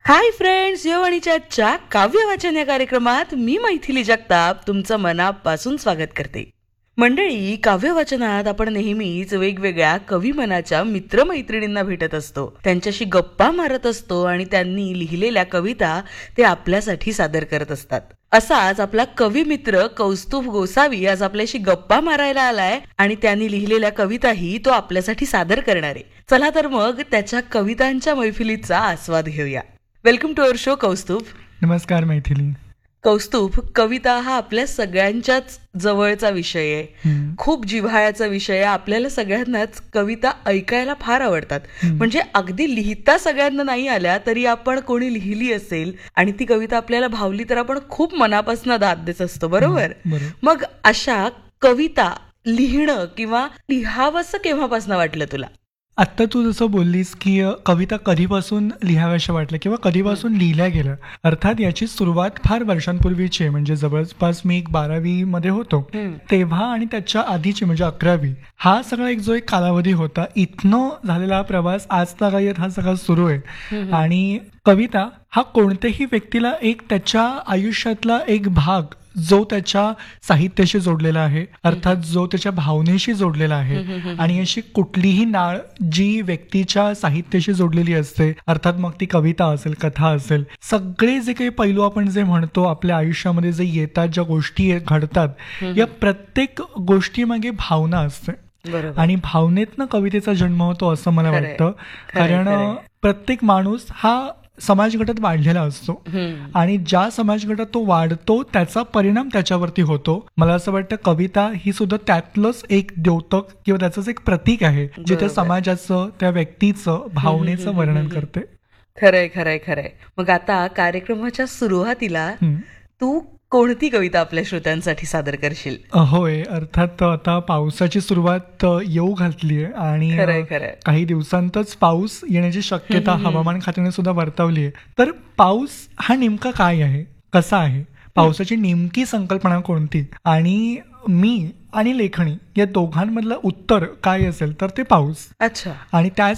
Hi friends, यवनिच्या काव्य वाचन या कार्यक्रमात मी मैथिली जगताप तुमचं मनापासून स्वागत करते. मंडळी, काव्य वाचनात आपण नेहमीच वेगवेगळ्या कवी मनाच्या मित्रमैत्रिणींना भेटत असतो, त्यांच्याशी गप्पा मारत असतो आणि त्यांनी लिहिलेल्या कविता ते आपल्यासाठी सादर करत असतात. असाच आपला कवी मित्र कौस्तुभ गोसावी आज आपल्याशी गप्पा मारायला आलाय आणि त्यांनी लिहिलेल्या कविताही तो आपल्यासाठी सादर करणार आहे. चला तर मग त्याच्या कवितांच्या मैफिलीचा आस्वाद घेऊया. Welcome to our show Kaustubh. नमस्कार मैथिली. कौस्तुभ, कविता हा आपल्या सगळ्यांच्याच जवळचा विषय आहे, खूप जिव्हाळ्याचा विषय आहे. आपल्याला सगळ्यांनाच कविता ऐकायला फार आवडतात. म्हणजे अगदी लिहिता सगळ्यांना नाही आल्या तरी आपण कोणी लिहिली असेल आणि ती कविता आपल्याला भावली तर आपण खूप मनापासून दाद देत असतो, बरोबर? मग अशा कविता लिहिणं किंवा लिहावंसं केव्हापासून वाटलं तुला? आत्ता तू जसं बोललीस की कविता कधीपासून लिहाव्याशा वाटलं किंवा कधीपासून लिहिल्या गेलं, अर्थात याची सुरुवात फार वर्षांपूर्वीची आहे. म्हणजे जवळपास मी 12वी मध्ये होतो तेव्हा आणि त्याच्या आधीची म्हणजे 11वी, हा सगळा जो एक कालावधी होता, इथनं झालेला प्रवास आज तागायत हा सगळा सुरू आहे. आणि कविता हा कोणत्याही व्यक्तीला एक त्याच्या आयुष्यातला एक भाग जो त्याच्या साहित्याशी जोडलेला आहे, अर्थात जो त्याच्या भावनेशी जोडलेला आहे, आणि अशी कुठलीही नाळ जी व्यक्तीच्या साहित्याशी जोडलेली असते, अर्थात मग ती कविता असेल, कथा असेल, सगळे जे काही पैलू आपण जे म्हणतो आपल्या आयुष्यामध्ये जे येतात, ज्या गोष्टी घडतात, या प्रत्येक गोष्टीमागे भावना असते आणि भावनेतनं कवितेचा जन्म होतो असं मला वाटतं. कारण प्रत्येक माणूस हा समाजगटात वाढलेला असतो आणि ज्या समाजगटात तो वाढतो त्याचा परिणाम त्याच्यावरती होतो. मला असं वाटतं कविता ही सुद्धा त्यातलंच एक द्योतक किंवा त्याचंच एक प्रतीक आहे जे त्या समाजाचं, त्या व्यक्तीचं भावनेचं वर्णन करते. खरंय खरंय खरंय. मग आता कार्यक्रमाच्या सुरुवातीला तू कोणती कविता आपल्या श्रोत्यांसाठी सादर करशील? होय, अर्थात आता पावसाची सुरुवात येऊ घातली आहे आणि काही दिवसांतच पाऊस येण्याची शक्यता हवामान खात्याने सुद्धा वर्तवली आहे. तर पाऊस हा नेमका काय आहे, कसा आहे, पावसाची नेमकी संकल्पना कोणती, आणि मी आणि लेखणी या दोघांमधलं उत्तर काय असेल तर ते पाऊस. अच्छा. आणि त्याच